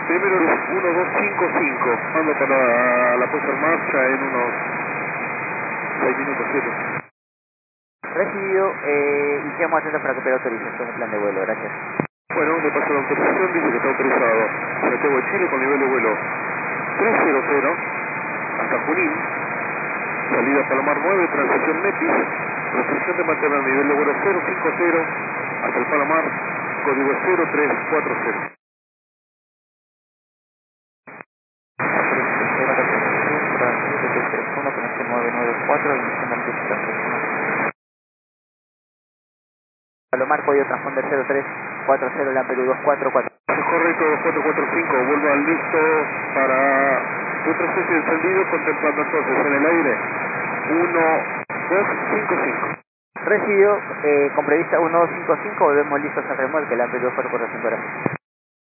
Primero es 1255. Mando para la puesta en marcha en unos 6 minutos, 7. Recibido, y quedamos atentos para que opere autorización de plan de vuelo, gracias. Bueno, le paso la autorización, dice que está autorizado Santiago de Chile con nivel de vuelo 300 hasta Junín, salida Palomar 9, transición Metis, restricción de mantener nivel de vuelo 050 hasta el Palomar, código 0340. Palomar, código transponder 0340, la Perú 244. Es correcto, 2445, vuelvo al listo para retroceso y encendido, contemplando entonces en el aire 1255. Recibido, con prevista 1255, volvemos listos a remolque, la Perú 245.